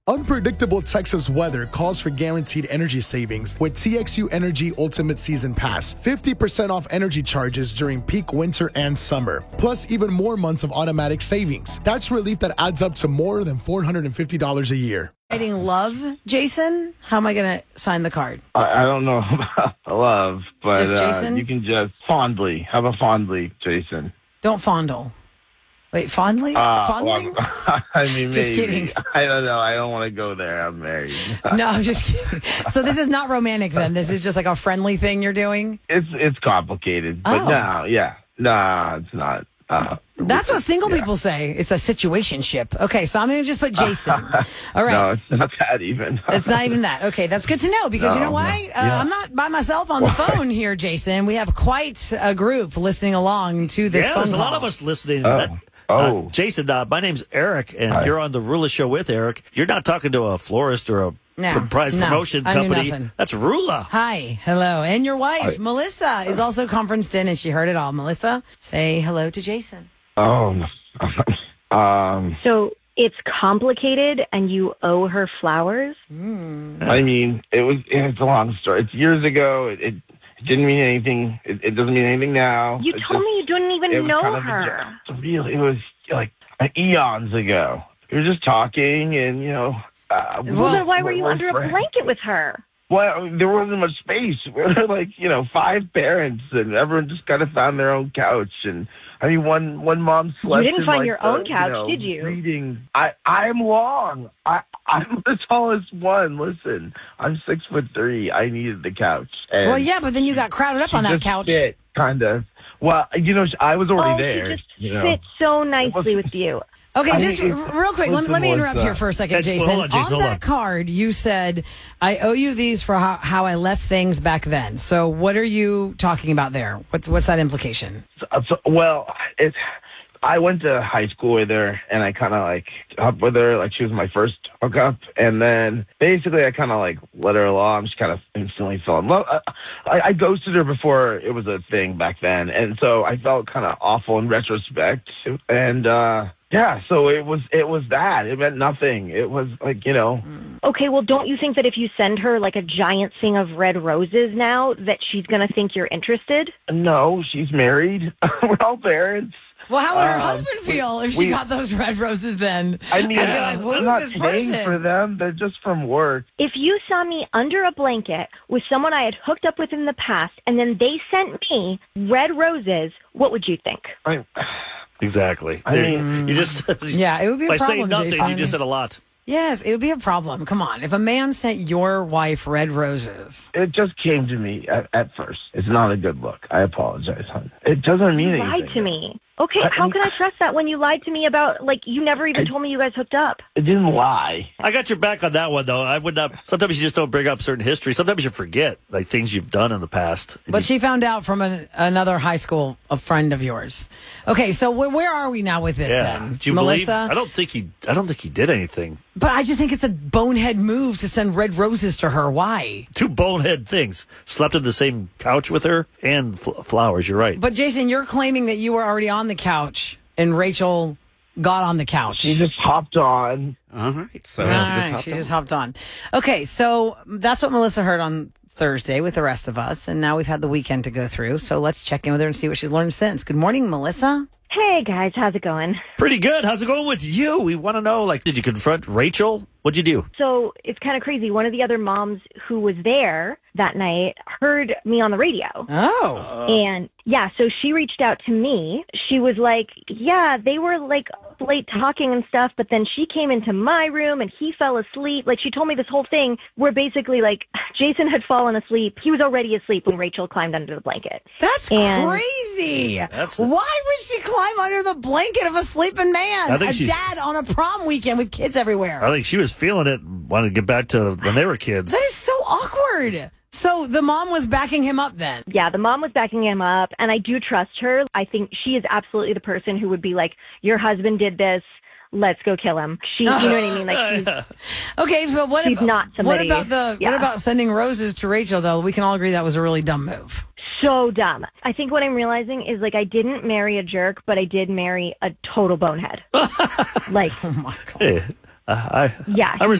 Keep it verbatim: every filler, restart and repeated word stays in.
Unpredictable Texas weather calls for guaranteed energy savings with T X U Energy Ultimate Season Pass. fifty percent off energy charges during peak winter and summer. Plus even more months of automatic savings. That's relief that adds up to more than four hundred fifty dollars a year. Writing love, Jason? How am I going to sign the card? I, I don't know about love, but Just Jason? Uh, you can just fondly. How about fondly, Jason? Don't fondle. Wait, fondly? Uh, Fondling? Well, I mean, Just maybe. kidding. I don't know. I don't want to go there. I'm married. No, I'm just kidding. So this is not romantic then? This is just like a friendly thing you're doing? It's it's complicated, but Oh. no, yeah, no, it's not. Uh, That's what single yeah. people say. It's a situationship. Okay, so I'm going to just put Jason. All right. No, it's not that even. It's not even that. Okay, that's good to know because you No, know why? no. Uh, Yeah. I'm not by myself on the phone here, Jason. We have quite a group listening along to this Yeah, phone there's a call. lot of us listening. Oh. That- Oh. Uh, Jason, uh, my name's Eric, and Hi. you're on the Rula Show with Eric. You're not talking to a florist or a No, pr- prize no, promotion I knew company. nothing. That's Rula. Hi, hello. And your wife, Hi. Melissa, is also conferenced in and she heard it all. Melissa, say hello to Jason. Oh, no. um, So it's complicated and you owe her flowers? I mean, it was. It's a long story. It's years ago. It, it, it didn't mean anything. It, it doesn't mean anything now. You It's told just- me you didn't it even was know kind of a her. jo- Real. It was like eons ago. We were just talking, and you know. Uh, Well, then why were we're- you we're under a friends. blanket with her? Well, there wasn't much space. We were like, you know, five parents, and everyone just kind of found their own couch. And I mean, one one mom slept. didn't in, find like, your the, own couch, know, did you? Reading. I I'm long. I I'm the tallest one. Listen, I'm six foot three. I needed the couch. And Well, yeah, but then you got crowded up she on that just couch. fit, kind of. Well, you know, I was already oh, there. she just you know. fits so nicely wasn't- with you. Okay, I just mean, r- it's- real quick, let me, let me listen, interrupt what's here up? for a second, Hey, Jason. hold on, Jason, on hold that on. card, you said, I owe you these for how, how I left things back then. So what are you talking about there? What's what's that implication? So, so- well, it's. I went to high school with her, and I kind of like up with her, like she was my first hookup, and then basically I kind of like let her along. She kind of instantly fell in love. I, I, I ghosted her before it was a thing back then, and so I felt kind of awful in retrospect. And uh, yeah, so it was it was that. It meant nothing. It was like you know. Okay, well, don't you think that if you send her like a giant thing of red roses now, that she's going to think you're interested? No, she's married. We're all parents. Well, how would her Um, husband feel if she we- got those red roses then? I mean, I'd be I'm like, who's not this paying person? for them. They're just from work. If you saw me under a blanket with someone I had hooked up with in the past, and then they sent me red roses, what would you think? I, Exactly. I There- mean- you just Yeah, it would be a by problem, saying nothing, Jason. you just said a lot. Yes, it would be a problem. Come on. If a man sent your wife red roses. It just came to me at, at first. It's not a good look. I apologize, hon. It doesn't mean You anything. lied to me. Okay, I- how can I trust that when you lied to me about, like, you never even told me you guys hooked up? It didn't lie. I got your back on that one, though. I would not. Sometimes you just don't bring up certain history. Sometimes you forget like things you've done in the past. And But you- she found out from an, another high school, a friend of yours. Okay, so where, where are we now with this yeah. then? Do you Melissa? believe? I don't think he. I don't think he did anything. But I just think it's a bonehead move to send red roses to her. Why? Two bonehead things. Slept in the same couch with her and fl- flowers. You're right. But Jason, you're claiming that you were already on the couch and Rachel got on the couch. She just hopped on. All right. So All she right, just hopped she on. just hopped on. Okay, so that's what Melissa heard on Thursday with the rest of us, and now we've had the weekend to go through. So let's check in with her and see what she's learned since. Good morning, Melissa. Hey, guys, how's it going? Pretty good. How's it going with you? We want to know. Like, did you confront Rachel? What'd you do? So it's kind of crazy. One of the other moms who was there that night heard me on the radio. Oh. And yeah, so she reached out to me. She was like, yeah, they were like up late talking and stuff, but then she came into my room and he fell asleep. Like she told me this whole thing where basically like Jason had fallen asleep. He was already asleep when Rachel climbed under the blanket. That's And- crazy. That's- Why would she climb under the blanket of a sleeping man? I think A she- dad on a prom weekend with kids everywhere. I think she was feeling it and wanted to get back to when they were kids. That is so awkward. So the mom was backing him up then. Yeah, the mom was backing him up, and I do trust her. I think she is absolutely the person who would be like, your husband did this. Let's go kill him. She, you know what I mean? Like, she's, Okay, but what She's about not what somebody- about the yeah. what about sending roses to Rachel though? We can all agree that was a really dumb move. so dumb. I think what I'm realizing is like I didn't marry a jerk, but I did marry a total bonehead. Like, Oh my god. Hey, I, I, yeah, I